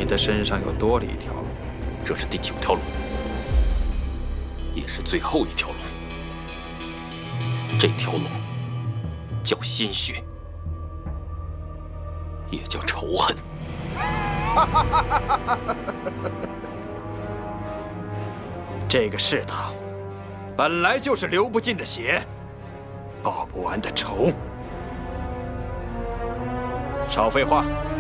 你的身上又多了一条龙。 这是第9条龙，也是最后一条龙。这条龙叫鲜血，也叫仇恨。 这个世道本来就是流不尽的血，报不完的仇。少废话。